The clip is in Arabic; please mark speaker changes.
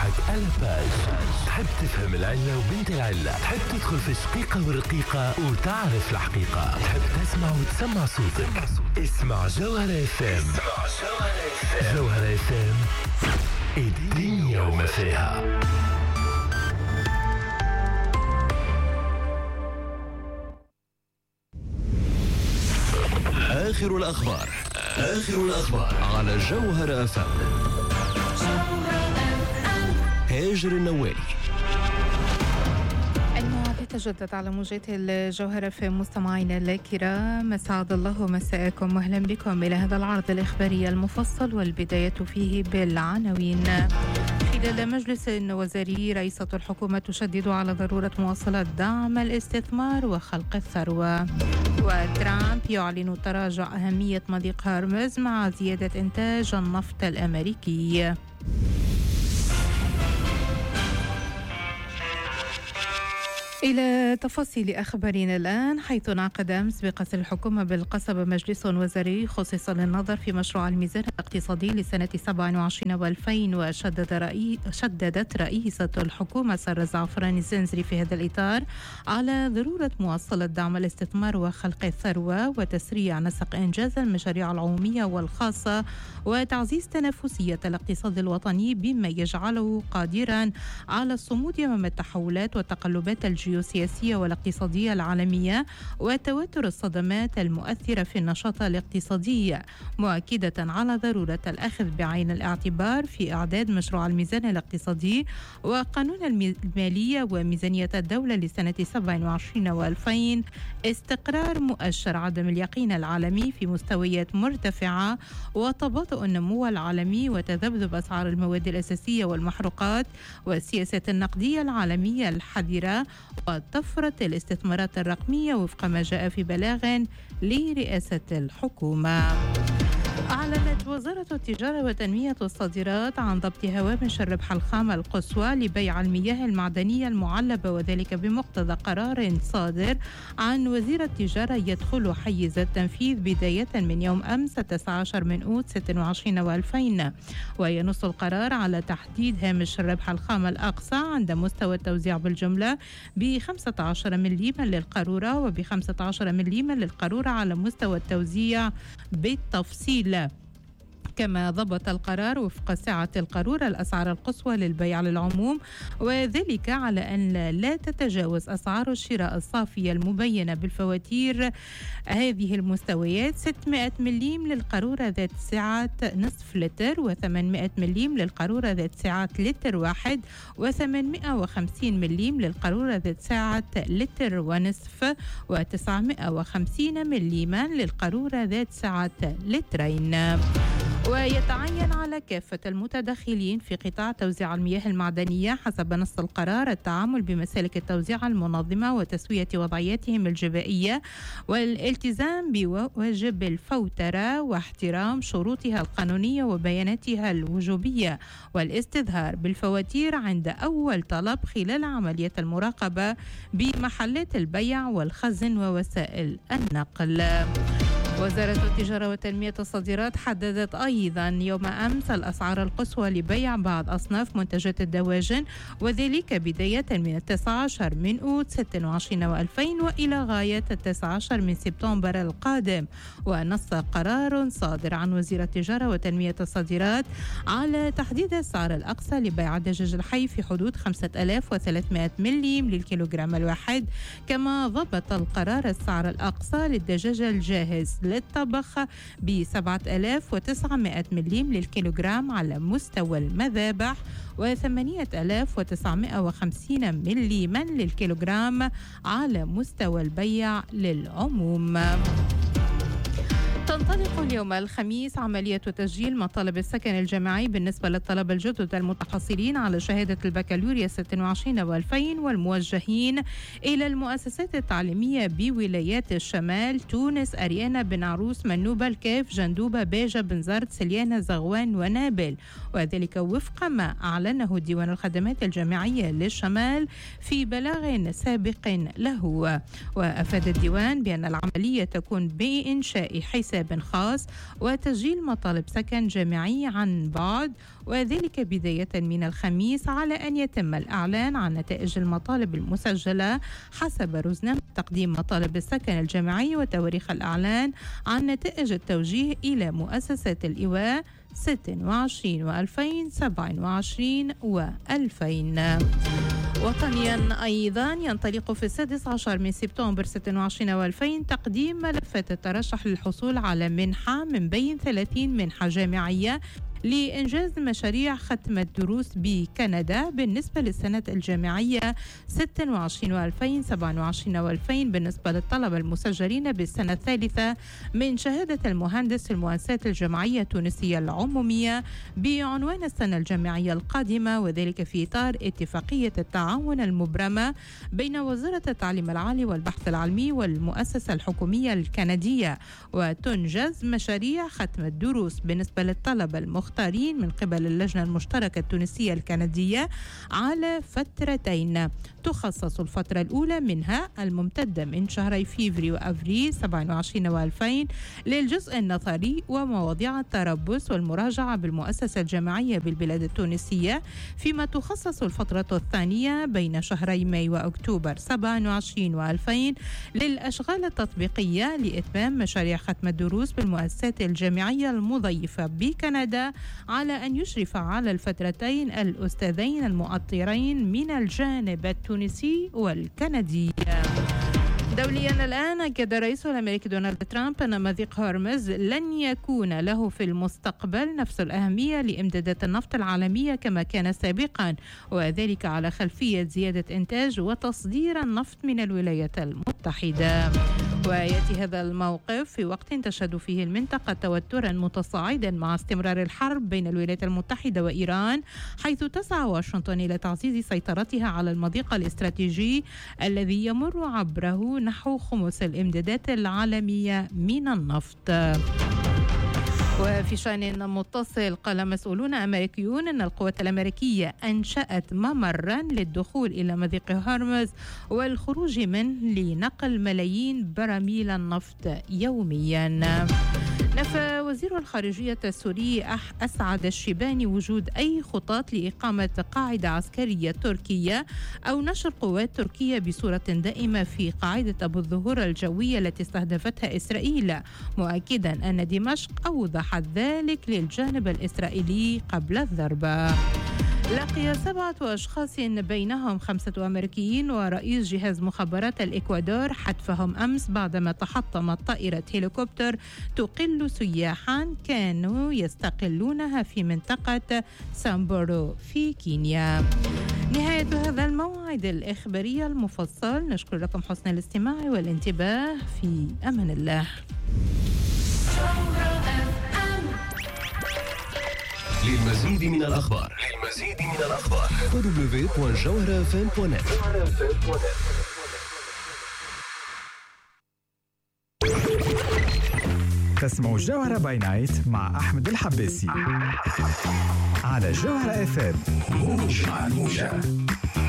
Speaker 1: روحك على باج. تحب تفهم العلة وبنت العلة، تحب تدخل في شقيقة والرقيقة وتعرف الحقيقة، تحب تسمع وتسمع صوتك، اسمع جوهرة FM. جوهرة FM، الدنيا وما فيها. آخر الأخبار على جوهرة FM. هاجر النوالي.
Speaker 2: الموعد يتجدد على موجات الجوهرة في مستمعينا الكرام، أسعد الله مساءكم وأهلا بكم إلى هذا العرض الإخباري المفصل، والبداية فيه بالعناوين. خلال مجلس وزاري رئيسة الحكومة تشدد على ضرورة مواصلة دعم الاستثمار وخلق الثروة. وترامب يعلن تراجع أهمية مضيق هرمز مع زيادة إنتاج النفط الأمريكي. إلى تفاصيل أخبارنا الآن، حيث انعقد أمس بقصر الحكومة بالقصبة مجلس وزاري خصص للنظر في مشروع الميزان الاقتصادي لسنة 27 و2000. وشددت رئيسة الحكومة سارة زعفران الزنزري في هذا الإطار على ضرورة مواصلة دعم الاستثمار وخلق الثروة وتسريع نسق إنجاز المشاريع العمومية والخاصة وتعزيز تنافسية الاقتصاد الوطني، بما يجعله قادرا على الصمود أمام التحولات والتقلبات الجيوسياسية والاقتصادية العالمية وتواتر الصدمات المؤثرة في النشاط الاقتصادي، مؤكدة على ضرورة الأخذ بعين الاعتبار في إعداد مشروع الميزان الاقتصادي وقانون المالية وميزانية الدولة لسنة 27 و2000 استقرار مؤشر عدم اليقين العالمي في مستويات مرتفعة وتباطؤ النمو العالمي وتذبذب أسعار المواد الأساسية والمحروقات والسياسة النقدية العالمية الحذرة وطفرة الاستثمارات الرقمية وفق ما جاء في بلاغ لرئاسة الحكومة. أعلنت وزارة التجارة وتنمية الصادرات عن ضبط هوامش الربح الخام القصوى لبيع المياه المعدنية المعلبة، وذلك بمقتضى قرار صادر عن وزير التجارة يدخل حيز التنفيذ بداية من يوم أمس 19 من أوت 26 و2000. وينص القرار على تحديد هامش الربح الخام الأقصى عند مستوى التوزيع بالجملة ب15 مليما للقارورة وب15 مليما للقارورة على مستوى التوزيع بالتفصيل. كما ضبط القرار وفق سعة القارورة الأسعار القصوى للبيع للعموم، وذلك على أن لا تتجاوز أسعار الشراء الصافية المبينة بالفواتير هذه المستويات 600 مليم للقارورة ذات سعة نصف لتر، و800 مليم للقارورة ذات سعة لتر واحد، و850 مليم للقارورة ذات سعة لتر ونصف، و950 مليما للقارورة ذات سعة لترين. ويتعين على كافة المتدخلين في قطاع توزيع المياه المعدنية حسب نص القرار التعامل بمسالك التوزيع المنظمة وتسوية وضعياتهم الجبائية والالتزام بواجب الفوترة واحترام شروطها القانونية وبياناتها الوجوبية والاستظهار بالفواتير عند أول طلب خلال عملية المراقبة بمحلات البيع والخزن ووسائل النقل. وزارة التجارة وتنمية الصادرات حددت أيضا يوم أمس الأسعار القصوى لبيع بعض أصناف منتجات الدواجن، وذلك بداية من 19 من أوت 26 و2000 وإلى غاية 19 من سبتمبر القادم. ونص قرار صادر عن وزير التجارة وتنمية الصادرات على تحديد السعر الأقصى لبيع الدجاج الحي في حدود 5300 مليم للكيلوغرام الواحد. كما ضبط القرار السعر الأقصى للدجاج الجاهز للطبخ ب 7900 مليم للكيلوغرام على مستوى المذابح، و8950 مليما للكيلوغرام على مستوى البيع للعموم. تنطلق اليوم الخميس عملية تسجيل مطالب السكن الجامعي بالنسبة للطلبة الجدد المتحصلين على شهادة البكالوريا 26 و2000 والموجهين إلى المؤسسات التعليمية بولايات الشمال: تونس، أريانا، بن عروس، منوبة، الكاف، جندوبة، باجة، بنزرت، سليانة، زغوان ونابل، وذلك وفق ما أعلنه ديوان الخدمات الجامعية للشمال في بلاغ سابق له. وأفاد الديوان بأن العملية تكون بإنشاء حيث حساب خاص وتسجيل مطالب سكن جامعي عن بعد، وذلك بداية من الخميس، على أن يتم الإعلان عن نتائج المطالب المسجلة حسب رزنامة تقديم مطالب السكن الجامعي وتواريخ الإعلان عن نتائج التوجيه إلى مؤسسات الإيواء 26 و2000 27 و2000. وطنيا أيضا ينطلق في 16 من سبتمبر 26 و2000 تقديم ملفات الترشح للحصول على منحة من بين 30 منحة جامعية لإنجاز مشاريع ختم الدروس بكندا بالنسبة للسنة الجامعية 26 و2000 27 و2000 بالنسبة للطلبة المسجلين بالسنة الثالثة من شهادة المهندس في المؤسسات الجامعية التونسية العمومية بعنوان السنة الجامعية القادمة، وذلك في إطار اتفاقية التعاون المبرمة بين وزارة التعليم العالي والبحث العلمي والمؤسسة الحكومية الكندية، وتنجز مشاريع ختم الدروس بالنسبة للطلبة المختارين من قبل اللجنة المشتركة التونسية الكندية على فترتين تخصص الفترة الأولى منها الممتدة من شهري فيفري وأفريل 27 و2000 للجزء النظري ومواضيع التربص والمراجعة بالمؤسسة الجامعية بالبلاد التونسية، فيما تخصص الفترة الثانية بين شهري ماي وأكتوبر 27 و2000 للأشغال التطبيقية لإتمام مشاريع ختم الدروس بالمؤسسات الجامعية المضيفة بكندا، على أن يشرف على الفترتين الأستاذين المؤطرين من الجانب التونسي والكندي. دوليا الآن، أكد الرئيس الأمريكي دونالد ترامب أن مضيق هرمز لن يكون له في المستقبل نفس الأهمية لإمدادات النفط العالمية كما كان سابقا، وذلك على خلفية زيادة إنتاج وتصدير النفط من الولايات المتحدة. ويأتي هذا الموقف في وقت تشهد فيه المنطقة توترا متصاعدا مع استمرار الحرب بين الولايات المتحدة وإيران، حيث تسعى واشنطن إلى تعزيز سيطرتها على المضيق الاستراتيجي الذي يمر عبره نحو خمس الإمدادات العالمية من النفط. وفي شأن متصل، قال مسؤولون أمريكيون أن القوات الأمريكية أنشأت ممرا للدخول إلى مضيق هرمز والخروج منه لنقل ملايين براميل النفط يوميا. نفى وزير الخارجية السوري أسعد الشيباني وجود أي خطط لإقامة قاعدة عسكرية تركية أو نشر قوات تركية بصورة دائمة في قاعدة أبو الظهور الجوية التي استهدفتها إسرائيل، مؤكدا أن دمشق أوضحت ذلك للجانب الإسرائيلي قبل الضربة. لقي 7 أشخاص بينهم 5 أمريكيين ورئيس جهاز مخابرات الإكوادور حتفهم أمس بعدما تحطمت طائرة هليكوبتر تقل سياحا كانوا يستقلونها في منطقة سامبورو في كينيا. نهاية هذا الموعد الإخباري المفصل، نشكر لكم حسن الاستماع والانتباه، في أمان الله.
Speaker 1: للمزيد من الأخبار www.jawharafm.net.
Speaker 3: تسمعوا الجوهرة باي نايت مع أحمد الحباسي على جوهرة FM.